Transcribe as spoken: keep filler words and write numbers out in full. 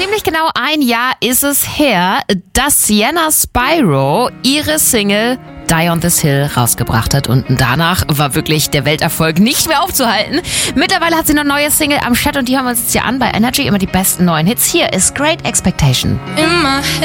Ziemlich genau ein Jahr ist es her, dass Sienna Spyro ihre Single Die on This Hill rausgebracht hat und danach war wirklich der Welterfolg nicht mehr aufzuhalten. Mittlerweile hat sie eine neue Single am Start und die hören wir uns jetzt hier an bei Energy, immer die besten neuen Hits. Hier ist Great Expectation. In my